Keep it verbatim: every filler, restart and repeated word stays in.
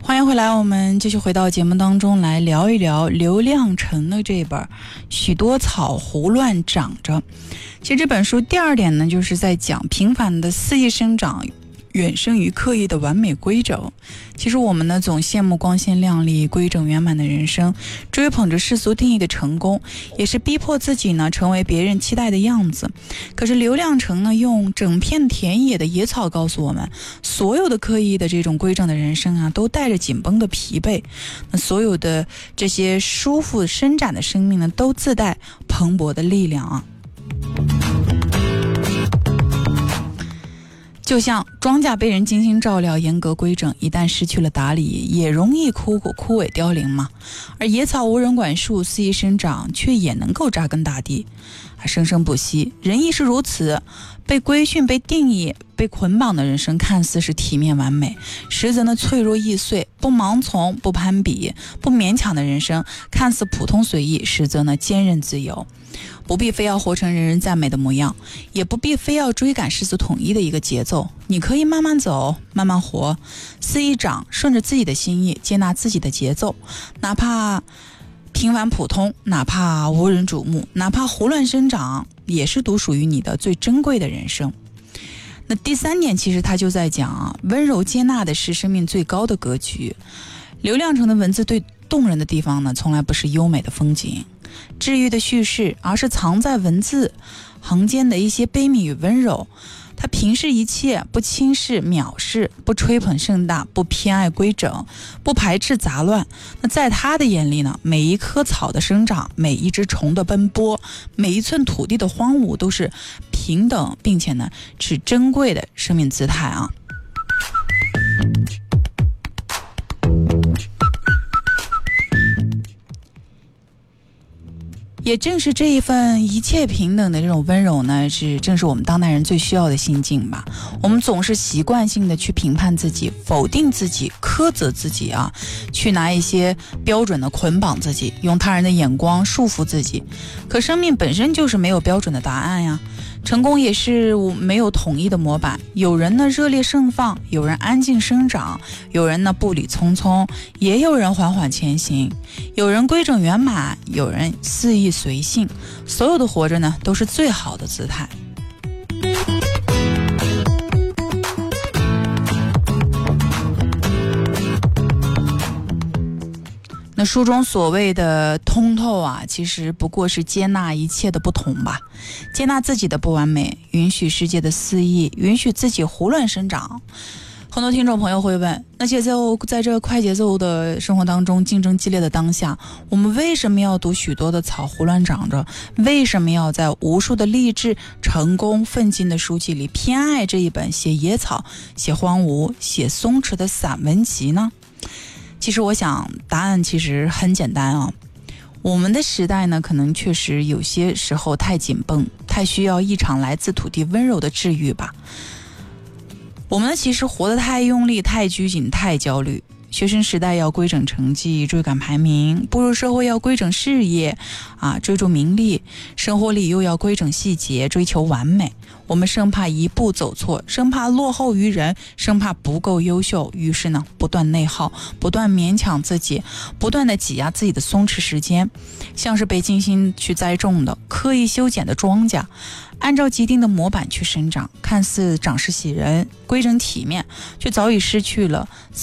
欢迎回来，我们继续回到节目当中来聊一聊刘亮程的这本《许多草胡乱长着》。其实这本书第二点呢，就是在讲平凡的肆意生长远胜于刻意的完美规整。其实我们呢总羡慕光鲜亮丽规整圆满的人生，追捧着世俗定义的成功，也是逼迫自己呢成为别人期待的样子。可是刘亮程呢用整片田野的野草告诉我们，所有的刻意的这种规整的人生啊，都带着紧绷的疲惫。那所有的这些舒服伸展的生命呢，都自带蓬勃的力量啊。就像庄稼被人精心照料严格规整，一旦失去了打理，也容易枯枯萎凋零嘛。而野草无人管束，肆意生长，却也能够扎根大地，生生不息。人亦是如此，被规训、被定义、被捆绑的人生，看似是体面完美，实则呢脆弱易碎。不盲从、不攀比、不勉强的人生，看似普通随意，实则呢坚韧自由。不必非要活成人人赞美的模样，也不必非要追赶世俗统一的一个节奏。你可以慢慢走，慢慢活，肆意长，顺着自己的心意，接纳自己的节奏，哪怕平凡普通，哪怕无人瞩目，哪怕胡乱生长，也是独属于你的最珍贵的人生。那第三点，其实他就在讲啊，温柔接纳的是生命最高的格局。刘亮程的文字最动人的地方呢，从来不是优美的风景、治愈的叙事，而是藏在文字行间的一些悲悯与温柔。他平视一切，不轻视藐视，不吹捧盛大，不偏爱规整，不排斥杂乱。那在他的眼里呢，每一棵草的生长，每一只虫的奔波，每一寸土地的荒芜，都是平等并且呢是珍贵的生命姿态啊。也正是这一份一切平等的这种温柔呢，是正是我们当代人最需要的心境吧。我们总是习惯性的去评判自己，否定自己，苛责自己啊，去拿一些标准的捆绑自己，用他人的眼光束缚自己。可生命本身就是没有标准的答案呀，成功也是没有统一的模板。有人呢热烈盛放，有人安静生长，有人呢步履匆匆，也有人缓缓前行，有人规整圆满，有人肆意随性。所有的活着呢，都是最好的姿态。那书中所谓的通透啊，其实不过是接纳一切的不同吧，接纳自己的不完美，允许世界的肆意，允许自己胡乱生长。很多听众朋友会问，那节奏在这快节奏的生活当中，竞争激烈的当下，我们为什么要读许多的草胡乱长着？为什么要在无数的励志、成功、奋进的书籍里偏爱这一本写野草、写荒芜、写松弛的散文集呢？其实我想答案其实很简单啊，我们的时代呢，可能确实有些时候太紧绷，太需要一场来自土地温柔的治愈吧。我们呢其实活得太用力、太拘谨、太焦虑。学生时代要规整成绩，追赶排名；步入社会要规整事业，啊，追逐名利；生活里又要规整细节，追求完美。我们生怕一步走错，生怕落后于人，生怕不够优秀，于是呢，不断内耗，不断勉强自己，不断的挤压自己的松弛时间，像是被精心去栽种的、刻意修剪的庄稼，按照既定的模板去生长，看似长势喜人、规整体面，却早已失去了